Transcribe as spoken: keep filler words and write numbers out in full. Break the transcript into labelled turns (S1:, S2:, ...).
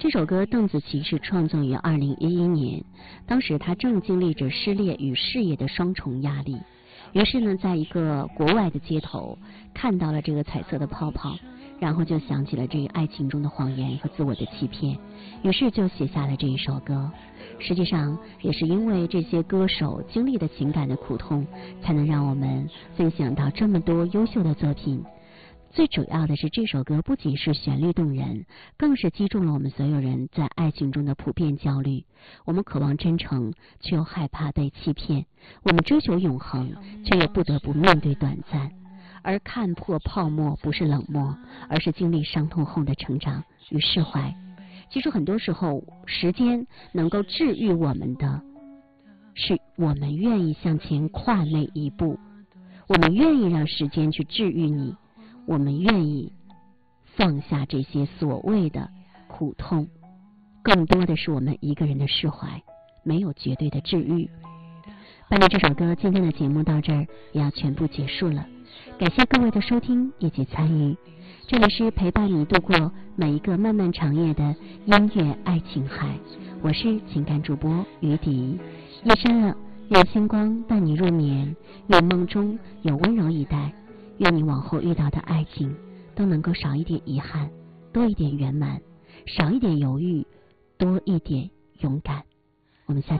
S1: 这首歌邓紫棋是创作于二零一一年，当时她正经历着失恋与事业的双重压力，于是呢，在一个国外的街头看到了这个彩色的泡泡，然后就想起了这个爱情中的谎言和自我的欺骗，于是就写下了这一首歌。实际上也是因为这些歌手经历的情感的苦痛，才能让我们分享到这么多优秀的作品。最主要的是这首歌不仅是旋律动人，更是击中了我们所有人在爱情中的普遍焦虑。我们渴望真诚，却又害怕被欺骗；我们追求永恒，却又不得不面对短暂。而看破泡沫不是冷漠，而是经历伤痛后的成长与释怀。其实很多时候，时间能够治愈我们的，是我们愿意向前跨那一步，我们愿意让时间去治愈你，我们愿意放下这些所谓的苦痛，更多的是我们一个人的释怀，没有绝对的治愈。伴着这首歌，今天的节目到这儿也要全部结束了。感谢各位的收听以及参与，这里是陪伴你度过每一个漫漫长夜的音乐爱情海，我是情感主播于迪。夜深了，愿星光伴你入眠，愿梦中有温柔以待，愿你往后遇到的爱情都能够少一点遗憾，多一点圆满，少一点犹豫，多一点勇敢。我们下期